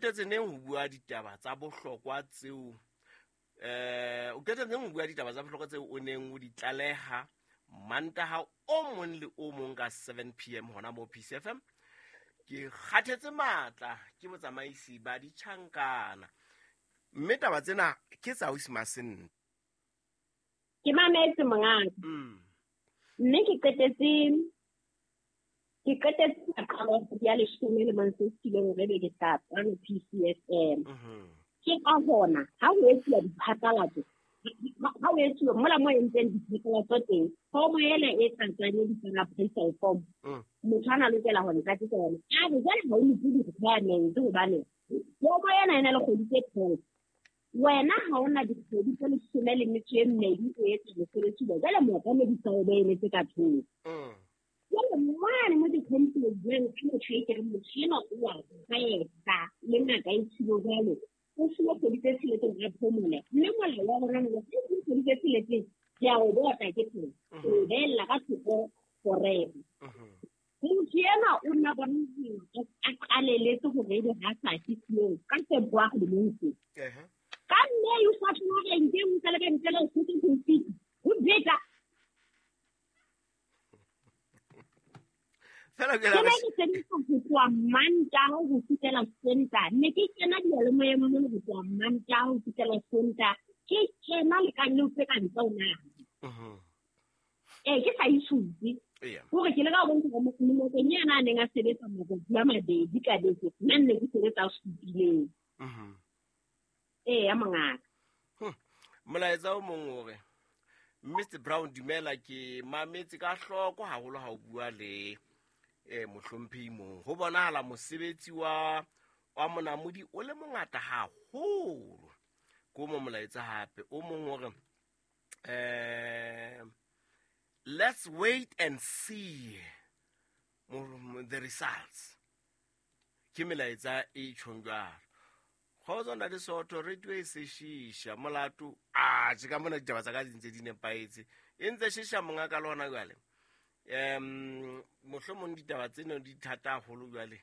qetetse neng ho bua ditaba tsa bohlokwa tseo o qetetse neng ho bua ditaba tsa bohlokwa tseo o neng o di tlaleha Mantaha o mong le o mong ka 7 PM hona mo Peace FM. Ke kgathetse matla ke botsamaisi ba ditjhankana, mme taba tsena ke tsa Ausi Masente. Ke mametse mongaka. Mme ke qetetse maqalo ya 10 le mantshileng re be ke tla PCFM. Ke ka hona ha o etsa diphatlalatso ha o etsa mola mo entseng diphatlalatso teng ho mo ela e tsantsane di tsena pressure form motshana le tsela hore ka tsena a be jana ha o le di requirement ho bane yo mo ena le go ditse wena ha ona dikgwedi tse 10 le metso e mmedi o etsa mosebetsi ba jale mo ka me di tsaobe le tse ka thoko le mwana mo di-company jeng ke mo tsheke mo tshena o wa ka etsa le nna ka itshilo jalo o silo go ditse tshiletse ga phomole mme mola wa rona mo se go ditse tshiletse ya o bota ke tlo o bella ka thoko forever Muthiana o nna ba motho a qaleletse go re di ha sa tsitlo ka se bua go motho ka nne yo sa tsho re ntse mo tsela ke ntse le go tsitsi o beta fela ke la ke go tswa Mantaha go fitela Sontaha ne ke tsena di le mo emo go tswa Mantaha go fitela Sontaha ke tsena le ka nne o se ka ntsona ke sa itshuti gore ke le ka go ntse mo ke nyana a neng a sebetsa mo go bua mabedi ka bese nna ne ke sebetsa supileng ya mongaka molaetsa o mong hore Mr Brown dumela ke mametse ka hloko haholo ha o bua le mohlomphehi mong ho bonahala mosebetsi wa monamodi o le mongata haholo go mo molaetsa hape o mong hore let's wait and see the results ke melaetsa e tshongwa go tsona le soto radio e se shisha molato ka mona ditaba tsa ka dintse di nepaetse e ntse shisha monga ka lona jwale mohlomong ditaba tseno di thata haholo jwale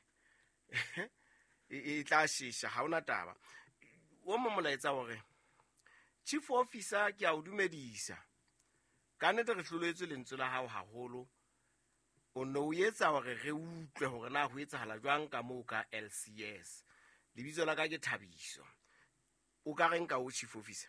e tla shisha ha ona taba o mo molaetsa hore chief officer ke a o dumedisa ka nnete re hloletswe lentswe la hao haholo o no o etsa hore re utlwe hore na ho etsahala jwang ka moo ka LCS lebitso la ka ke Thabiso o ka reng ka o chief officer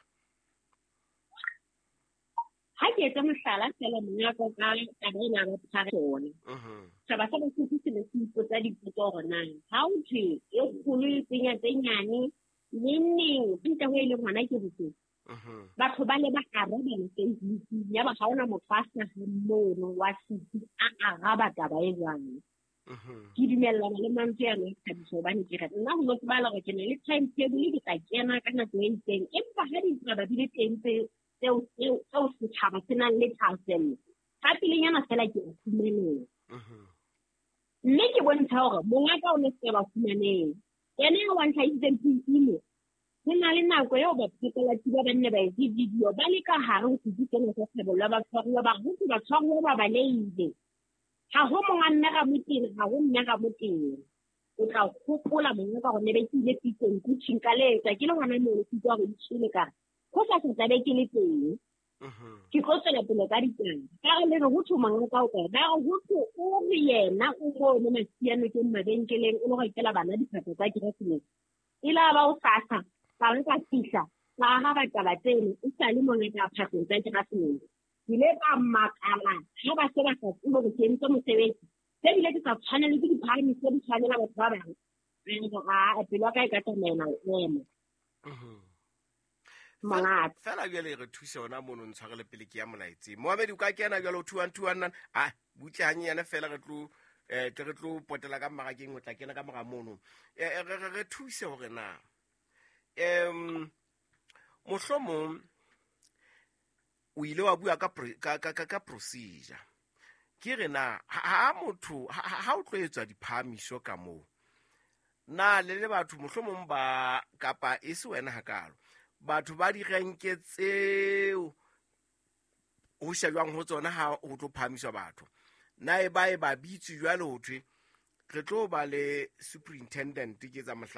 ha ke etsa mohlala fela monyako ka tabena ba phare taba sa botho se le ipotsa dipotso hore na ha o thwe e kgolo e tsenya tse nyane neng bita ho ile ngwana ke botse batho ba le ba araba le Facebook ya ba gaona motho a sa mmono wa sitse a araba taba e jwang ke dumellana le mantswe ya le Thabiso bane ke rata nna go tsbala go ke ne le time table ke tla kena ka nako e itseng empa ha di tsaba di le teng tseo se tshaba se nang le thaselo ka pelenyana fela ke o fumaneng mme ke bontsha hore monga ka o ne se ba fumaneng ene wa ntla itseng pele ho na le nako eo ba phepela tiba ba nne ba e video ba le ka hare go tsitse go tsebo la ba tshwarwa ba go ba tshwarwa ba baleile ha ho monga nna ga moteng ha ho nna ga moteng o tla gopola monga ka go ne be ile piteng ku tshingkaletsa ke le ngwana mo o tswa go itshile ka go sa se tsabe ke le teng ke go tsela pele ka diteng ka le go tsho monga ka o ka ba go tsho o re yena o go ne masiano ke mabenkeleng o go ikela bana diphatsa tsa Keresemese ila ba o sasa ba nka fihla ba ha ba taba tseno o sa le monga ka phatseng tsa Keresemese ile ba makala ha ba se ba sa tsolo go tsentse mosebetsi se bile ke sa tshwanela ke diphani se di tshwanela batho ba bang a pelo ka ka tsamaela ema mangata fela jwale re thusa ona mono ntshwarele pele ke ya molaetsi Mohammed o ka kena jwale 212 butle hanyane fela re tlo potela ka magakeng o tla kena ka moga mono re thuse hore na mohlomong o ile wa bua ka procedure ke re na ha motho ha o tloetswa diphamiso ka moo na le batho mohlomong ba kapa e se wena hakalo batho ba di renke tseo o shajwang ho tsona ha o tlo phamiswa batho na e ba bitse jwale ho thwe re tlo ba le superintendent ke tsa